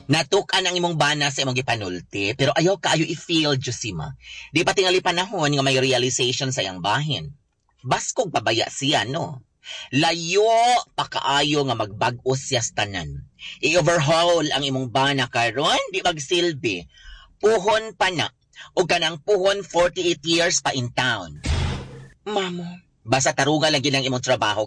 Natukan ang imong bana sa imong gipanulti, pero ayaw kaayo i-feel, Josima. Di pa tingali panahon nga may realization sa iyang bahin. Baskog pabaya siya, no? Layo pa kaayo nga magbag-o siya sa tanan. I-overhaul ang imong bana karon, di magsilbi. Puhon pa na. O kanang puhon 48 years pa in town. Mamo, Basta taruga lang yun ang imong trabaho